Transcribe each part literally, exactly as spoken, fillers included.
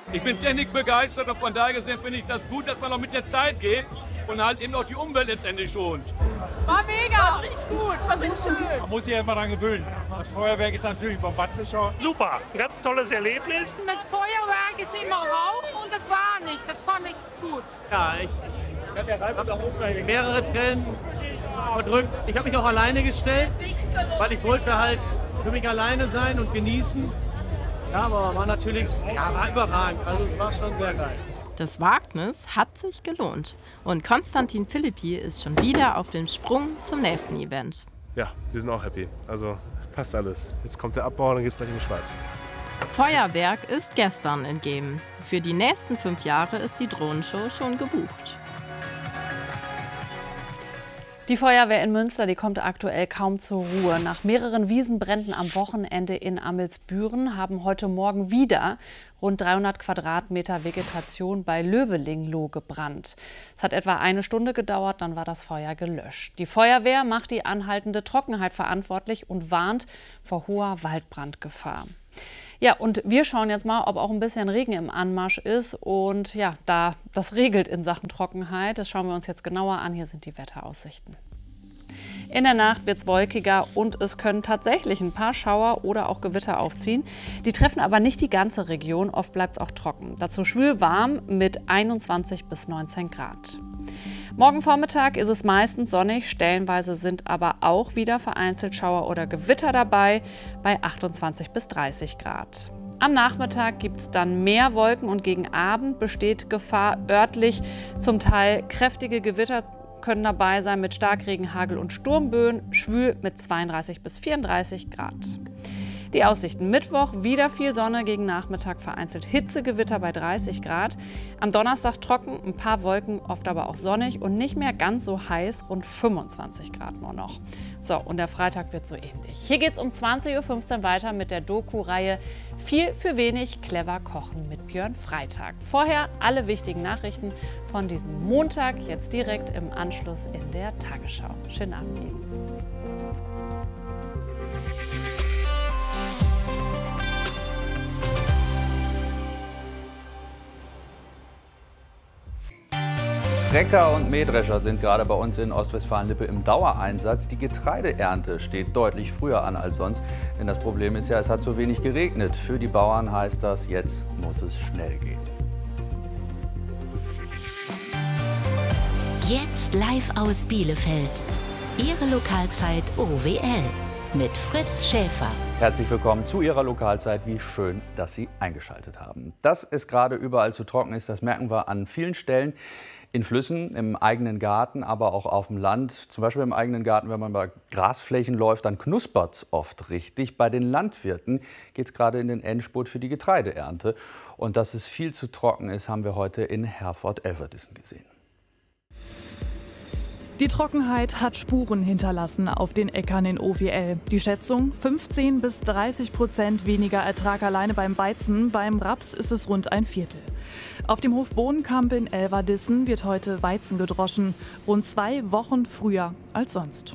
Ich bin technikbegeistert und von daher gesehen finde ich das gut, dass man auch mit der Zeit geht und halt eben auch die Umwelt letztendlich schont. War mega, war richtig gut, war richtig schön. Man muss sich immer daran gewöhnen. Das Feuerwerk ist natürlich bombastischer. Super, ein ganz tolles Erlebnis. Mit Feuerwerk ist immer Rauch und das war nicht, das fand ich gut. Ja, ich habe mehrere Tränen verdrückt. Ich habe mich auch alleine gestellt, weil ich wollte halt für mich alleine sein und genießen. Ja, aber war natürlich, ja, war überragend. Also es war schon sehr geil. Das Wagnis hat sich gelohnt. Und Konstantin Philippi ist schon wieder auf dem Sprung zum nächsten Event. Ja, wir sind auch happy. Also passt alles. Jetzt kommt der Abbau und dann geht's gleich in die Schweiz. Feuerwerk ist gestern entgeben. Für die nächsten fünf Jahre ist die Drohnenshow schon gebucht. Die Feuerwehr in Münster, die kommt aktuell kaum zur Ruhe. Nach mehreren Wiesenbränden am Wochenende in Amelsbüren haben heute Morgen wieder rund dreihundert Quadratmeter Vegetation bei Lövelingloh gebrannt. Es hat etwa eine Stunde gedauert, dann war das Feuer gelöscht. Die Feuerwehr macht die anhaltende Trockenheit verantwortlich und warnt vor hoher Waldbrandgefahr. Ja, und wir schauen jetzt mal, ob auch ein bisschen Regen im Anmarsch ist und ja, da das regelt in Sachen Trockenheit. Das schauen wir uns jetzt genauer an. Hier sind die Wetteraussichten. In der Nacht wird es wolkiger und es können tatsächlich ein paar Schauer oder auch Gewitter aufziehen. Die treffen aber nicht die ganze Region, oft bleibt es auch trocken. Dazu schwül warm mit einundzwanzig bis neunzehn Grad. Morgen Vormittag ist es meistens sonnig, stellenweise sind aber auch wieder vereinzelt Schauer oder Gewitter dabei bei achtundzwanzig bis dreißig Grad. Am Nachmittag gibt es dann mehr Wolken und gegen Abend besteht Gefahr örtlich. Zum Teil kräftige Gewitter können dabei sein mit Starkregen, Hagel und Sturmböen, schwül mit zweiunddreißig bis vierunddreißig Grad. Die Aussichten: Mittwoch wieder viel Sonne, gegen Nachmittag vereinzelt Hitzegewitter bei dreißig Grad. Am Donnerstag trocken, ein paar Wolken, oft aber auch sonnig und nicht mehr ganz so heiß, rund fünfundzwanzig Grad nur noch. So, und der Freitag wird so ähnlich. Hier geht es um zwanzig Uhr fünfzehn weiter mit der Doku-Reihe Viel für wenig, clever kochen mit Björn Freitag. Vorher alle wichtigen Nachrichten von diesem Montag, jetzt direkt im Anschluss in der Tagesschau. Schönen Abend Ihnen. Trecker und Mähdrescher sind gerade bei uns in Ostwestfalen-Lippe im Dauereinsatz. Die Getreideernte steht deutlich früher an als sonst. Denn das Problem ist ja, es hat zu wenig geregnet. Für die Bauern heißt das, jetzt muss es schnell gehen. Jetzt live aus Bielefeld. Ihre Lokalzeit O W L mit Fritz Schäfer. Herzlich willkommen zu Ihrer Lokalzeit. Wie schön, dass Sie eingeschaltet haben. Dass es gerade überall zu trocken ist, das merken wir an vielen Stellen. In Flüssen, im eigenen Garten, aber auch auf dem Land. Zum Beispiel im eigenen Garten, wenn man bei Grasflächen läuft, dann knuspert es oft richtig. Bei den Landwirten geht es gerade in den Endspurt für die Getreideernte. Und dass es viel zu trocken ist, haben wir heute in Herford-Elverdissen gesehen. Die Trockenheit hat Spuren hinterlassen auf den Äckern in O W L. Die Schätzung: fünfzehn bis dreißig Prozent weniger Ertrag alleine beim Weizen. Beim Raps ist es rund ein Viertel. Auf dem Hof Bohnenkamp in Elverdissen wird heute Weizen gedroschen. Rund zwei Wochen früher als sonst.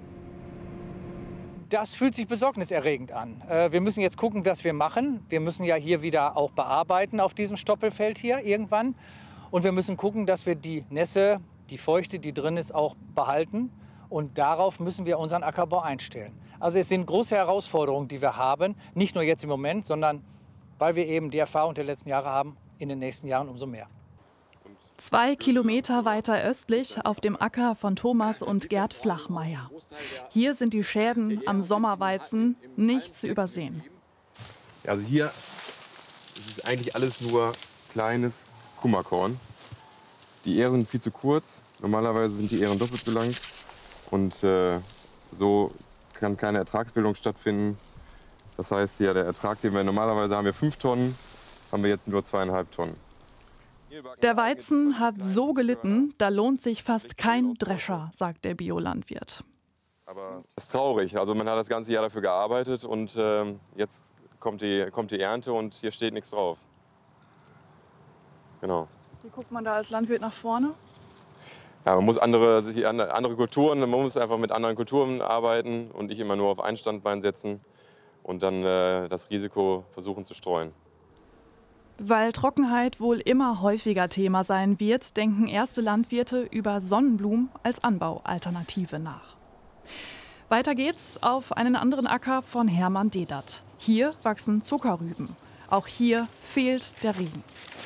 Das fühlt sich besorgniserregend an. Wir müssen jetzt gucken, was wir machen. Wir müssen ja hier wieder auch bearbeiten auf diesem Stoppelfeld hier irgendwann. Und wir müssen gucken, dass wir die Nässe, die Feuchte, die drin ist, auch behalten. Und darauf müssen wir unseren Ackerbau einstellen. Also es sind große Herausforderungen, die wir haben. Nicht nur jetzt im Moment, sondern weil wir eben die Erfahrung der letzten Jahre haben, in den nächsten Jahren umso mehr. Zwei Kilometer weiter östlich auf dem Acker von Thomas und Gerd Flachmeier. Hier sind die Schäden am Sommerweizen nicht zu übersehen. Also hier ist es eigentlich alles nur kleines Kummerkorn. Die Ähren sind viel zu kurz. Normalerweise sind die Ähren doppelt so lang. Und äh, so kann keine Ertragsbildung stattfinden. Das heißt, ja, der Ertrag, den wir normalerweise haben, wir fünf Tonnen, haben wir jetzt nur zweieinhalb Tonnen. Der Weizen hat so gelitten, da lohnt sich fast kein Drescher, sagt der Biolandwirt. Aber das ist traurig. Also man hat das ganze Jahr dafür gearbeitet und äh, jetzt kommt die, kommt die Ernte und hier steht nichts drauf. Genau. Wie guckt man da als Landwirt nach vorne? Ja, man muss andere, andere Kulturen, man muss einfach mit anderen Kulturen arbeiten und nicht immer nur auf ein Standbein setzen und dann äh, das Risiko versuchen zu streuen. Weil Trockenheit wohl immer häufiger Thema sein wird, denken erste Landwirte über Sonnenblumen als Anbaualternative nach. Weiter geht's auf einen anderen Acker von Hermann Dedert. Hier wachsen Zuckerrüben. Auch hier fehlt der Regen.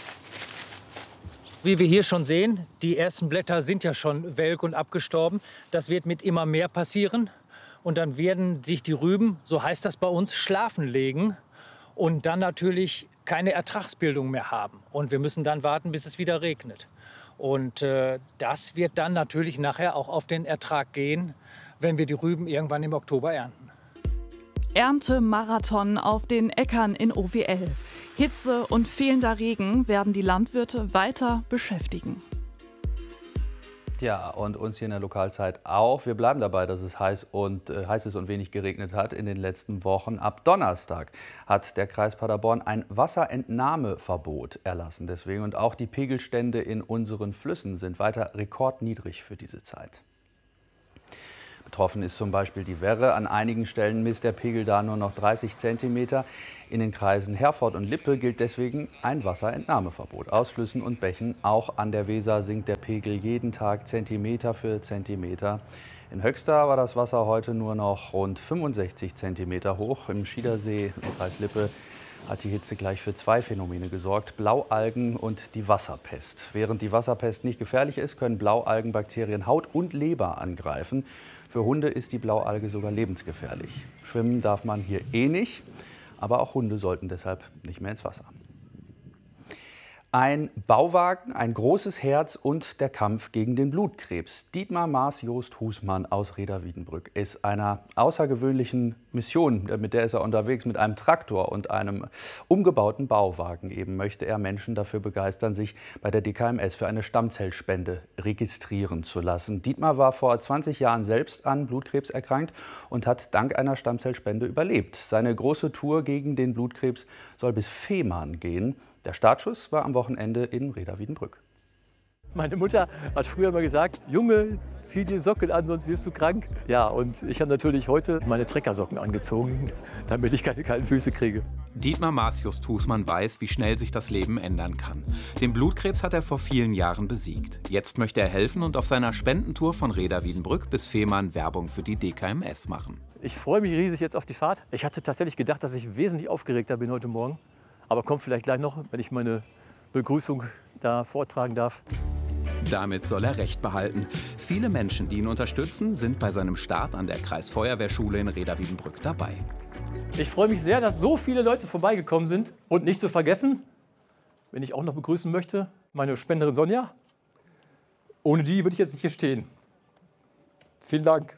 Wie wir hier schon sehen, die ersten Blätter sind ja schon welk und abgestorben. Das wird mit immer mehr passieren. Und dann werden sich die Rüben, so heißt das bei uns, schlafen legen und dann natürlich keine Ertragsbildung mehr haben. Und wir müssen dann warten, bis es wieder regnet. Und äh, das wird dann natürlich nachher auch auf den Ertrag gehen, wenn wir die Rüben irgendwann im Oktober ernten. Erntemarathon auf den Äckern in O W L. Hitze und fehlender Regen werden die Landwirte weiter beschäftigen. Ja, und uns hier in der Lokalzeit auch. Wir bleiben dabei, dass es heiß, und, äh, heiß ist und wenig geregnet hat in den letzten Wochen. Ab Donnerstag hat der Kreis Paderborn ein Wasserentnahmeverbot erlassen. Deswegen, und auch die Pegelstände in unseren Flüssen sind weiter rekordniedrig für diese Zeit. Betroffen ist zum Beispiel die Werre. An einigen Stellen misst der Pegel da nur noch dreißig Zentimeter. In den Kreisen Herford und Lippe gilt deswegen ein Wasserentnahmeverbot. Aus Flüssen und Bächen, auch an der Weser, sinkt der Pegel jeden Tag Zentimeter für Zentimeter. In Höxter war das Wasser heute nur noch rund fünfundsechzig Zentimeter hoch. Im Schiedersee im Kreis Lippe hat die Hitze gleich für zwei Phänomene gesorgt: Blaualgen und die Wasserpest. Während die Wasserpest nicht gefährlich ist, können Blaualgenbakterien Haut und Leber angreifen. Für Hunde ist die Blaualge sogar lebensgefährlich. Schwimmen darf man hier eh nicht, aber auch Hunde sollten deshalb nicht mehr ins Wasser. Ein Bauwagen, ein großes Herz und der Kampf gegen den Blutkrebs. Dietmar Maas-Jost Husmann aus Rheda-Wiedenbrück ist einer außergewöhnlichen Mission, mit der ist er unterwegs, mit einem Traktor und einem umgebauten Bauwagen. Eben möchte er Menschen dafür begeistern, sich bei der D K M S für eine Stammzellspende registrieren zu lassen. Dietmar war vor zwanzig Jahren selbst an Blutkrebs erkrankt und hat dank einer Stammzellspende überlebt. Seine große Tour gegen den Blutkrebs soll bis Fehmarn gehen. Der Startschuss war am Wochenende in Rheda-Wiedenbrück. Meine Mutter hat früher immer gesagt: Junge, zieh dir Socken an, sonst wirst du krank. Ja, und ich habe natürlich heute meine Treckersocken angezogen, damit ich keine kalten Füße kriege. Dietmar Maas-Jost Husmann weiß, wie schnell sich das Leben ändern kann. Den Blutkrebs hat er vor vielen Jahren besiegt. Jetzt möchte er helfen und auf seiner Spendentour von Rheda-Wiedenbrück bis Fehmarn Werbung für die D K M S machen. Ich freue mich riesig jetzt auf die Fahrt. Ich hatte tatsächlich gedacht, dass ich wesentlich aufgeregter bin heute Morgen. Aber kommt vielleicht gleich noch, wenn ich meine Begrüßung da vortragen darf. Damit soll er Recht behalten. Viele Menschen, die ihn unterstützen, sind bei seinem Start an der Kreisfeuerwehrschule in Rheda-Wiedenbrück dabei. Ich freue mich sehr, dass so viele Leute vorbeigekommen sind. Und nicht zu vergessen, wenn ich auch noch begrüßen möchte, meine Spenderin Sonja. Ohne die würde ich jetzt nicht hier stehen. Vielen Dank.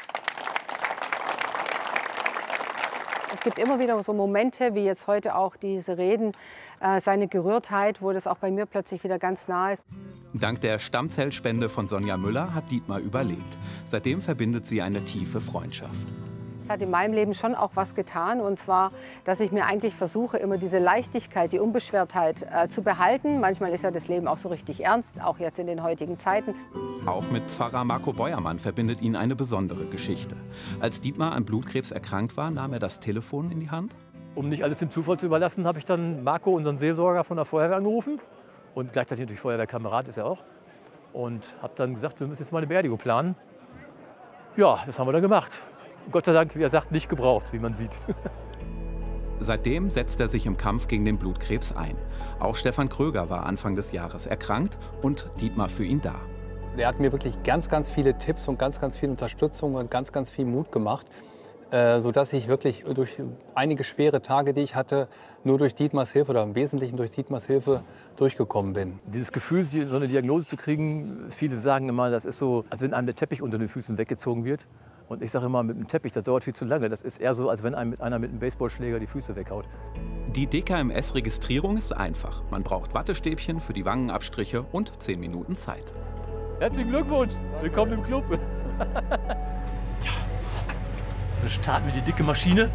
Es gibt immer wieder so Momente, wie jetzt heute auch diese Reden, äh, seine Gerührtheit, wo das auch bei mir plötzlich wieder ganz nah ist. Dank der Stammzellspende von Sonja Müller hat Dietmar überlebt. Seitdem verbindet sie eine tiefe Freundschaft. Es hat in meinem Leben schon auch was getan, und zwar, dass ich mir eigentlich versuche, immer diese Leichtigkeit, die Unbeschwertheit äh, zu behalten. Manchmal ist ja das Leben auch so richtig ernst, auch jetzt in den heutigen Zeiten. Auch mit Pfarrer Marco Beuermann verbindet ihn eine besondere Geschichte. Als Dietmar an Blutkrebs erkrankt war, nahm er das Telefon in die Hand. Um nicht alles dem Zufall zu überlassen, habe ich dann Marco, unseren Seelsorger von der Feuerwehr, angerufen. Und gleichzeitig natürlich Feuerwehrkamerad ist er auch. Und habe dann gesagt, wir müssen jetzt mal eine Beerdigung planen. Ja, das haben wir dann gemacht. Gott sei Dank, wie er sagt, nicht gebraucht, wie man sieht. Seitdem setzt er sich im Kampf gegen den Blutkrebs ein. Auch Stefan Kröger war Anfang des Jahres erkrankt und Dietmar für ihn da. Er hat mir wirklich ganz, ganz viele Tipps und ganz, ganz viel Unterstützung und ganz, ganz viel Mut gemacht, äh, sodass ich wirklich durch einige schwere Tage, die ich hatte, nur durch Dietmars Hilfe oder im Wesentlichen durch Dietmars Hilfe durchgekommen bin. Dieses Gefühl, so eine Diagnose zu kriegen, viele sagen immer, das ist so, als wenn einem der Teppich unter den Füßen weggezogen wird. Und ich sage immer, mit dem Teppich, das dauert viel zu lange. Das ist eher so, als wenn einem einer mit einem Baseballschläger die Füße weghaut. Die D K M S-Registrierung ist einfach. Man braucht Wattestäbchen für die Wangenabstriche und zehn Minuten Zeit. Herzlichen Glückwunsch, willkommen im Club. Ja, dann starten wir die dicke Maschine.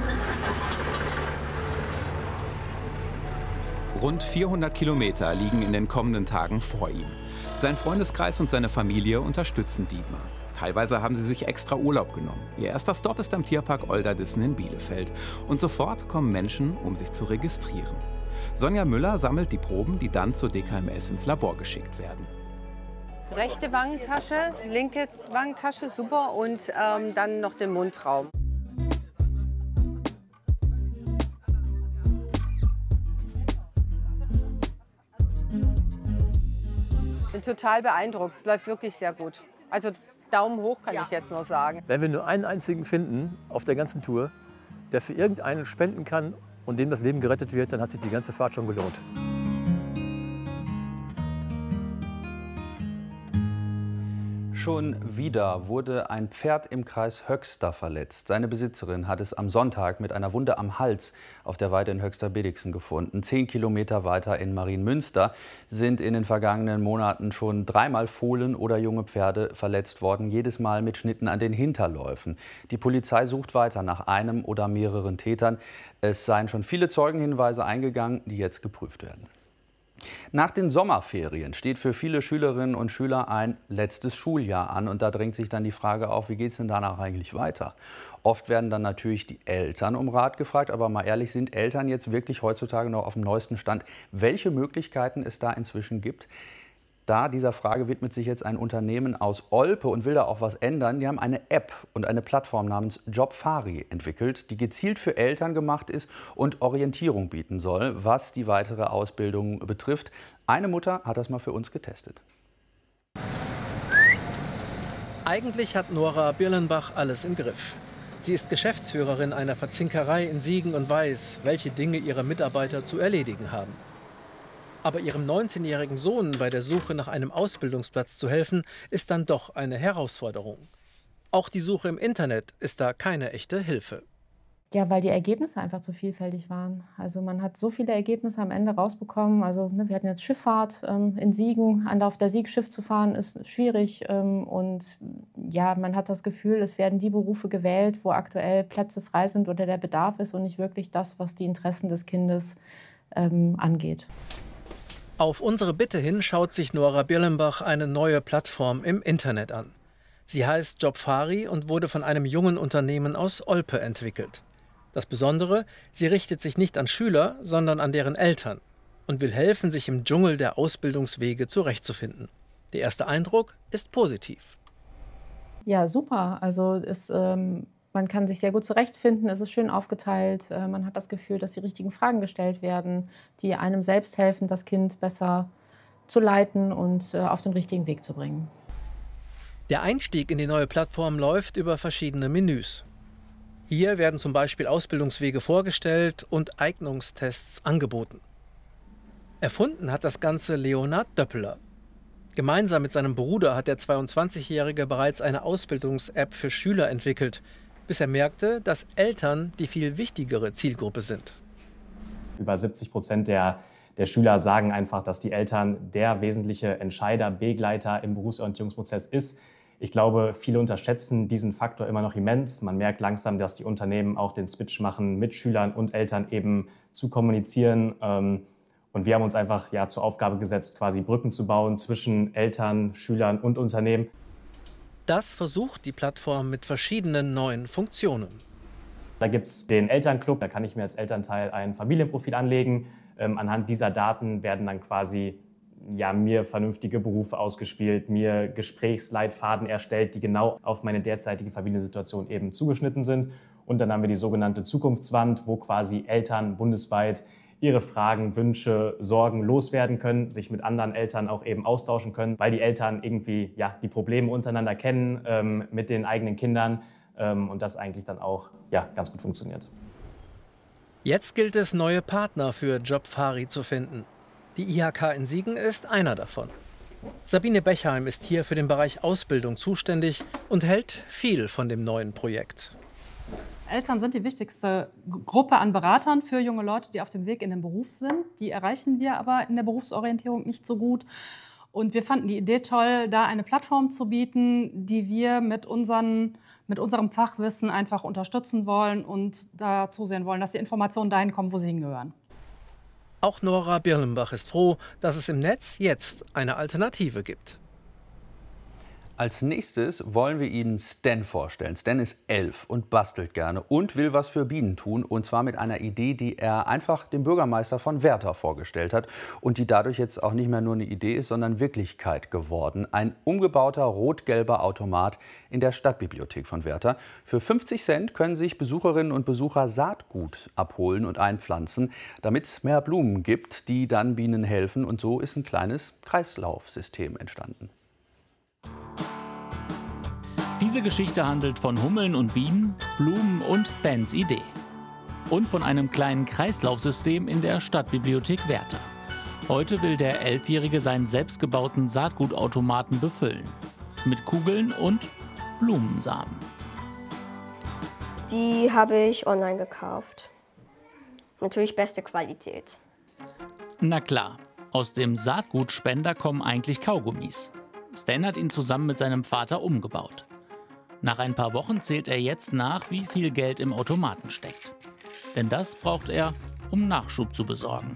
Rund vierhundert Kilometer liegen in den kommenden Tagen vor ihm. Sein Freundeskreis und seine Familie unterstützen Dietmar. Teilweise haben sie sich extra Urlaub genommen. Ihr erster Stopp ist am Tierpark Olderdissen in Bielefeld. Und sofort kommen Menschen, um sich zu registrieren. Sonja Müller sammelt die Proben, die dann zur D K M S ins Labor geschickt werden. Rechte Wangentasche, linke Wangentasche, super. Und ähm, dann noch den Mundraum. Bin total beeindruckt. Es läuft wirklich sehr gut. Also Daumen hoch kann ja. ich jetzt nur sagen. Wenn wir nur einen einzigen finden auf der ganzen Tour, der für irgendeinen spenden kann und dem das Leben gerettet wird, dann hat sich die ganze Fahrt schon gelohnt. Schon wieder wurde ein Pferd im Kreis Höxter verletzt. Seine Besitzerin hat es am Sonntag mit einer Wunde am Hals auf der Weide in Höxter-Billingsen gefunden. Zehn Kilometer weiter in Marienmünster sind in den vergangenen Monaten schon dreimal Fohlen oder junge Pferde verletzt worden, jedes Mal mit Schnitten an den Hinterläufen. Die Polizei sucht weiter nach einem oder mehreren Tätern. Es seien schon viele Zeugenhinweise eingegangen, die jetzt geprüft werden. Nach den Sommerferien steht für viele Schülerinnen und Schüler ein letztes Schuljahr an. Und da drängt sich dann die Frage auf, wie geht es denn danach eigentlich weiter? Oft werden dann natürlich die Eltern um Rat gefragt. Aber mal ehrlich, sind Eltern jetzt wirklich heutzutage noch auf dem neuesten Stand, welche Möglichkeiten es da inzwischen gibt? Da dieser Frage widmet sich jetzt ein Unternehmen aus Olpe und will da auch was ändern. Die haben eine App und eine Plattform namens Jobfari entwickelt, die gezielt für Eltern gemacht ist und Orientierung bieten soll, was die weitere Ausbildung betrifft. Eine Mutter hat das mal für uns getestet. Eigentlich hat Nora Birlenbach alles im Griff. Sie ist Geschäftsführerin einer Verzinkerei in Siegen und weiß, welche Dinge ihre Mitarbeiter zu erledigen haben. Aber ihrem neunzehnjährigen Sohn bei der Suche nach einem Ausbildungsplatz zu helfen, ist dann doch eine Herausforderung. Auch die Suche im Internet ist da keine echte Hilfe. Ja, weil die Ergebnisse einfach zu vielfältig waren. Also man hat so viele Ergebnisse am Ende rausbekommen. Also ne, wir hatten jetzt Schifffahrt ähm, in Siegen. Auf der Sieg Schiff zu fahren ist schwierig. Ähm, und ja, man hat das Gefühl, es werden die Berufe gewählt, wo aktuell Plätze frei sind oder der Bedarf ist und nicht wirklich das, was die Interessen des Kindes ähm, angeht. Auf unsere Bitte hin schaut sich Nora Birlenbach eine neue Plattform im Internet an. Sie heißt Jobfari und wurde von einem jungen Unternehmen aus Olpe entwickelt. Das Besondere, sie richtet sich nicht an Schüler, sondern an deren Eltern und will helfen, sich im Dschungel der Ausbildungswege zurechtzufinden. Der erste Eindruck ist positiv. Ja, super. Also es, ähm, man kann sich sehr gut zurechtfinden, es ist schön aufgeteilt. Äh, man hat das Gefühl, dass die richtigen Fragen gestellt werden, die einem selbst helfen, das Kind besser zu leiten und äh, auf den richtigen Weg zu bringen. Der Einstieg in die neue Plattform läuft über verschiedene Menüs. Hier werden zum Beispiel Ausbildungswege vorgestellt und Eignungstests angeboten. Erfunden hat das Ganze Leonhard Döppeler. Gemeinsam mit seinem Bruder hat der zweiundzwanzigjährige bereits eine Ausbildungs-App für Schüler entwickelt, bis er merkte, dass Eltern die viel wichtigere Zielgruppe sind. Über siebzig Prozent der, der Schüler sagen einfach, dass die Eltern der wesentliche Entscheider, Begleiter im Berufsorientierungsprozess ist. Ich glaube, viele unterschätzen diesen Faktor immer noch immens. Man merkt langsam, dass die Unternehmen auch den Switch machen, mit Schülern und Eltern eben zu kommunizieren. Und wir haben uns einfach ja, zur Aufgabe gesetzt, quasi Brücken zu bauen zwischen Eltern, Schülern und Unternehmen. Das versucht die Plattform mit verschiedenen neuen Funktionen. Da gibt es den Elternclub, da kann ich mir als Elternteil ein Familienprofil anlegen. Ähm, anhand dieser Daten werden dann quasi ja, mir vernünftige Berufe ausgespielt, mir Gesprächsleitfaden erstellt, die genau auf meine derzeitige Familiensituation eben zugeschnitten sind. Und dann haben wir die sogenannte Zukunftswand, wo quasi Eltern bundesweit ihre Fragen, Wünsche, Sorgen loswerden können, sich mit anderen Eltern auch eben austauschen können, weil die Eltern irgendwie ja, die Probleme untereinander kennen ähm, mit den eigenen Kindern ähm, und das eigentlich dann auch ja, ganz gut funktioniert. Jetzt gilt es, neue Partner für Jobfari zu finden. Die I H K in Siegen ist einer davon. Sabine Bechheim ist hier für den Bereich Ausbildung zuständig und hält viel von dem neuen Projekt. Eltern sind die wichtigste Gruppe an Beratern für junge Leute, die auf dem Weg in den Beruf sind. Die erreichen wir aber in der Berufsorientierung nicht so gut. Und wir fanden die Idee toll, da eine Plattform zu bieten, die wir mit, unseren, mit unserem Fachwissen einfach unterstützen wollen und da zusehen wollen, dass die Informationen dahin kommen, wo sie hingehören. Auch Nora Birlenbach ist froh, dass es im Netz jetzt eine Alternative gibt. Als nächstes wollen wir Ihnen Stan vorstellen. Stan ist elf und bastelt gerne und will was für Bienen tun. Und zwar mit einer Idee, die er einfach dem Bürgermeister von Werther vorgestellt hat. Und die dadurch jetzt auch nicht mehr nur eine Idee ist, sondern Wirklichkeit geworden. Ein umgebauter rot-gelber Automat in der Stadtbibliothek von Werther. Für fünfzig Cent können sich Besucherinnen und Besucher Saatgut abholen und einpflanzen, damit es mehr Blumen gibt, die dann Bienen helfen. Und so ist ein kleines Kreislaufsystem entstanden. Diese Geschichte handelt von Hummeln und Bienen, Blumen und Stans Idee. Und von einem kleinen Kreislaufsystem in der Stadtbibliothek Werther. Heute will der Elfjährige seinen selbstgebauten Saatgutautomaten befüllen. Mit Kugeln und Blumensamen. Die habe ich online gekauft. Natürlich beste Qualität. Na klar, aus dem Saatgutspender kommen eigentlich Kaugummis. Stan hat ihn zusammen mit seinem Vater umgebaut. Nach ein paar Wochen zählt er jetzt nach, wie viel Geld im Automaten steckt. Denn das braucht er, um Nachschub zu besorgen.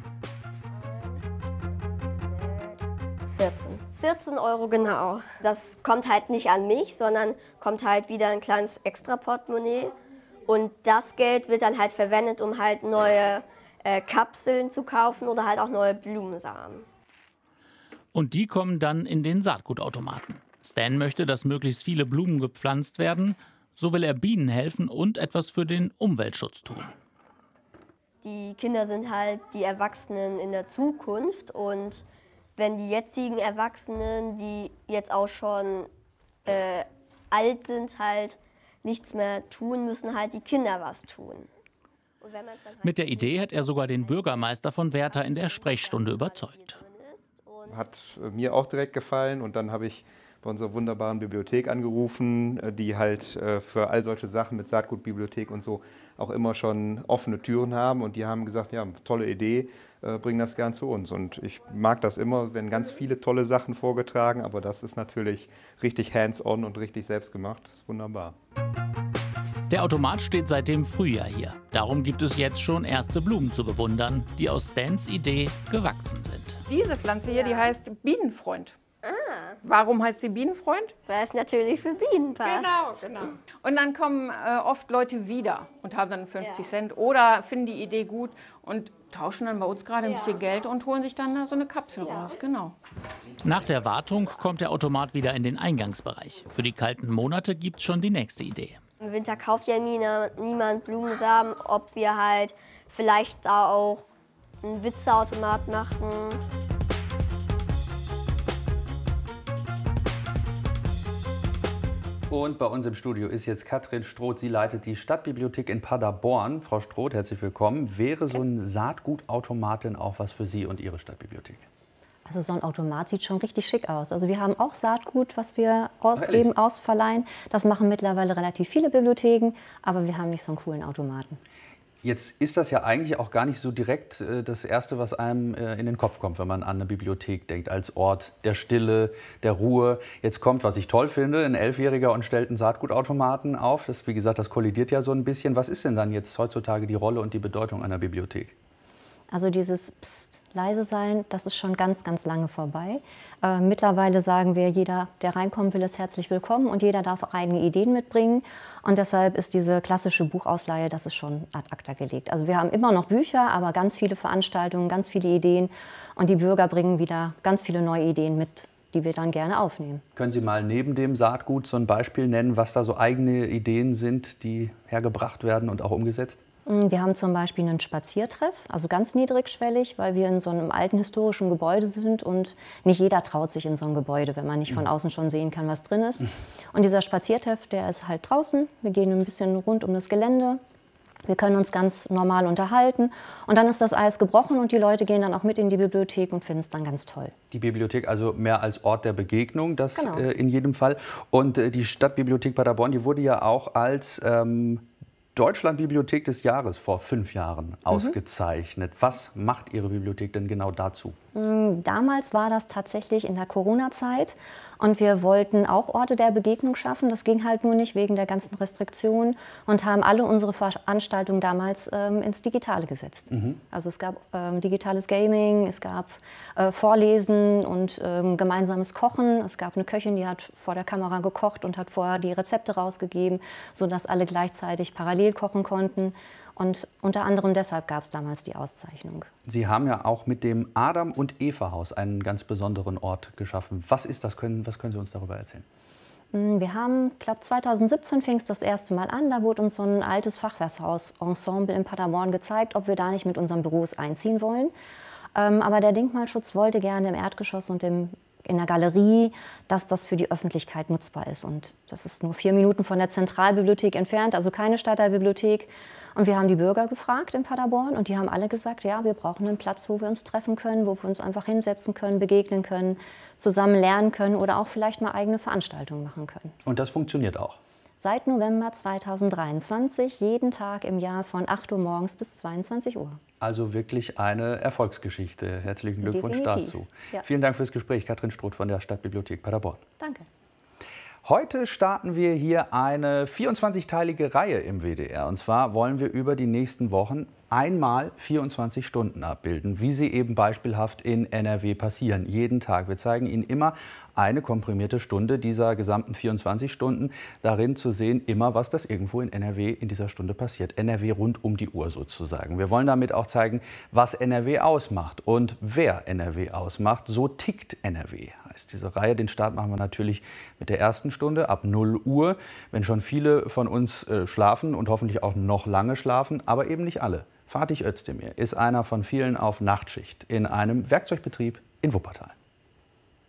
vierzehn. vierzehn Euro genau. Das kommt halt nicht an mich, sondern kommt halt wieder ein kleines Extra-Portemonnaie. Und das Geld wird dann halt verwendet, um halt neue äh, Kapseln zu kaufen oder halt auch neue Blumensamen. Und die kommen dann in den Saatgutautomaten. Stan möchte, dass möglichst viele Blumen gepflanzt werden. So will er Bienen helfen und etwas für den Umweltschutz tun. Die Kinder sind halt die Erwachsenen in der Zukunft. Und wenn die jetzigen Erwachsenen, die jetzt auch schon äh, alt sind, halt nichts mehr tun, müssen halt die Kinder was tun. Und wenn man's dann halt Mit der Idee hat er sogar den Bürgermeister von Werther in der Sprechstunde überzeugt. Hat mir auch direkt gefallen und dann habe ich bei unserer wunderbaren Bibliothek angerufen, die halt für all solche Sachen mit Saatgutbibliothek und so auch immer schon offene Türen haben und die haben gesagt, ja, tolle Idee, bring das gern zu uns. Und ich mag das immer, wenn ganz viele tolle Sachen vorgetragen, aber das ist natürlich richtig hands-on und richtig selbstgemacht. Das ist wunderbar. Der Automat steht seit dem Frühjahr hier. Darum gibt es jetzt schon erste Blumen zu bewundern, die aus Stans Idee gewachsen sind. Diese Pflanze hier, die heißt Bienenfreund. Ah. Warum heißt sie Bienenfreund? Weil es natürlich für Bienen passt. Genau, genau. Und dann kommen äh, oft Leute wieder und haben dann fünfzig Cent oder finden die Idee gut und tauschen dann bei uns gerade ein Ja. bisschen Geld und holen sich dann da so eine Kapsel raus. Genau. Nach der Wartung kommt der Automat wieder in den Eingangsbereich. Für die kalten Monate gibt es schon die nächste Idee. Im Winter kauft ja niemand Blumensamen, ob wir halt vielleicht da auch einen Witzeautomat machen. Und bei uns im Studio ist jetzt Katrin Stroth. Sie leitet die Stadtbibliothek in Paderborn. Frau Stroth, herzlich willkommen. Wäre so ein Saatgutautomat denn auch was für Sie und Ihre Stadtbibliothek? Also so ein Automat sieht schon richtig schick aus. Also wir haben auch Saatgut, was wir ausgeben, ausverleihen. Das machen mittlerweile relativ viele Bibliotheken, aber wir haben nicht so einen coolen Automaten. Jetzt ist das ja eigentlich auch gar nicht so direkt äh, das Erste, was einem äh, in den Kopf kommt, wenn man an eine Bibliothek denkt, als Ort der Stille, der Ruhe. Jetzt kommt, was ich toll finde, ein Elfjähriger und stellt einen Saatgutautomaten auf. Das, wie gesagt, das kollidiert ja so ein bisschen. Was ist denn dann jetzt heutzutage die Rolle und die Bedeutung einer Bibliothek? Also dieses Psst, leise sein, das ist schon ganz, ganz lange vorbei. Äh, mittlerweile sagen wir, jeder, der reinkommen will, ist herzlich willkommen und jeder darf auch eigene Ideen mitbringen. Und deshalb ist diese klassische Buchausleihe, das ist schon ad acta gelegt. Also wir haben immer noch Bücher, aber ganz viele Veranstaltungen, ganz viele Ideen. Und die Bürger bringen wieder ganz viele neue Ideen mit, die wir dann gerne aufnehmen. Können Sie mal neben dem Saatgut so ein Beispiel nennen, was da so eigene Ideen sind, die hergebracht werden und auch umgesetzt? Wir haben zum Beispiel einen Spaziertreff, also ganz niedrigschwellig, weil wir in so einem alten historischen Gebäude sind und nicht jeder traut sich in so ein Gebäude, wenn man nicht von außen schon sehen kann, was drin ist. Und dieser Spaziertreff, der ist halt draußen. Wir gehen ein bisschen rund um das Gelände. Wir können uns ganz normal unterhalten und dann ist das Eis gebrochen und die Leute gehen dann auch mit in die Bibliothek und finden es dann ganz toll. Die Bibliothek also mehr als Ort der Begegnung, das Genau. äh, in jedem Fall. Und äh, die Stadtbibliothek Paderborn, die wurde ja auch als ähm, Deutschlandbibliothek des Jahres vor fünf Jahren ausgezeichnet. Was macht Ihre Bibliothek denn genau dazu? Damals war das tatsächlich in der Corona-Zeit und wir wollten auch Orte der Begegnung schaffen. Das ging halt nur nicht wegen der ganzen Restriktionen und haben alle unsere Veranstaltungen damals ähm, ins Digitale gesetzt. Mhm. Also es gab ähm, digitales Gaming, es gab äh, Vorlesen und ähm, gemeinsames Kochen. Es gab eine Köchin, die hat vor der Kamera gekocht und hat vorher die Rezepte rausgegeben, sodass alle gleichzeitig parallel kochen konnten. Und unter anderem deshalb gab es damals die Auszeichnung. Sie haben ja auch mit dem Adam- und Eva-Haus einen ganz besonderen Ort geschaffen. Was ist das? Können, was können Sie uns darüber erzählen? Wir haben, ich glaube zweitausendsiebzehn fing es das erste Mal an. Da wurde uns so ein altes Fachwerkhaus-Ensemble in Paderborn gezeigt, ob wir da nicht mit unseren Büros einziehen wollen. Aber der Denkmalschutz wollte gerne im Erdgeschoss und im in der Galerie, dass das für die Öffentlichkeit nutzbar ist. Und das ist nur vier Minuten von der Zentralbibliothek entfernt, also keine Stadtteilbibliothek. Und wir haben die Bürger gefragt in Paderborn und die haben alle gesagt, ja, wir brauchen einen Platz, wo wir uns treffen können, wo wir uns einfach hinsetzen können, begegnen können, zusammen lernen können oder auch vielleicht mal eigene Veranstaltungen machen können. Und das funktioniert auch? Seit November zweitausenddreiundzwanzig, jeden Tag im Jahr von acht Uhr morgens bis zweiundzwanzig Uhr. Also wirklich eine Erfolgsgeschichte. Herzlichen Glückwunsch Definitiv. dazu. Ja. Vielen Dank fürs Gespräch, Katrin Stroth von der Stadtbibliothek Paderborn. Danke. Heute starten wir hier eine vierundzwanzigteilige Reihe im W D R. Und zwar wollen wir über die nächsten Wochen einmal vierundzwanzig Stunden abbilden, wie sie eben beispielhaft in N R W passieren, jeden Tag. Wir zeigen Ihnen immer eine komprimierte Stunde dieser gesamten vierundzwanzig Stunden, darin zu sehen, immer was das irgendwo in N R W in dieser Stunde passiert. N R W rund um die Uhr sozusagen. Wir wollen damit auch zeigen, was N R W ausmacht und wer N R W ausmacht. So tickt N R W, heißt diese Reihe. Den Start machen wir natürlich mit der ersten Stunde ab null Uhr, wenn schon viele von uns äh, schlafen und hoffentlich auch noch lange schlafen, aber eben nicht alle. Fatih Özdemir ist einer von vielen auf Nachtschicht in einem Werkzeugbetrieb in Wuppertal.